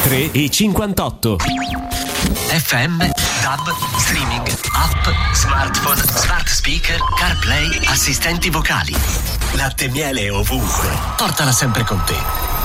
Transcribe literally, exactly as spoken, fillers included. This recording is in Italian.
tre e cinquantotto. F M, DAB, streaming, app, smartphone, smart speaker, CarPlay, assistenti vocali. Latte e miele ovunque. Portala sempre con te.